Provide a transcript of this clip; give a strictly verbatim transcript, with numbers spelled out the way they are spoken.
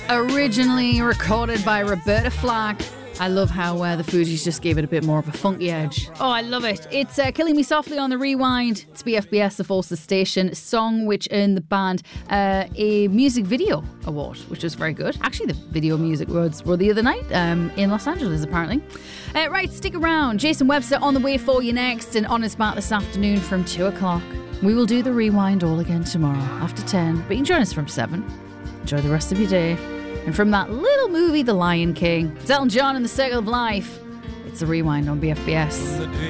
Originally recorded by Roberta Flack. I love how uh, the Fugees just gave it a bit more of a funky edge. Oh, I love it. It's uh, Killing Me Softly on the Rewind. It's B F B S, the Forces Station song, which earned the band uh, a music video award, which was very good. Actually, the video music awards were the other night um, in Los Angeles, apparently. Uh, right, stick around. Jason Webster on the way for you next, and Honest Matt this afternoon from two o'clock. We will do the Rewind all again tomorrow after ten, but you can join us from seven. Enjoy the rest of your day. And from that little movie, The Lion King, it's Elton John and the Circle of Life. It's the Rewind on B F B S.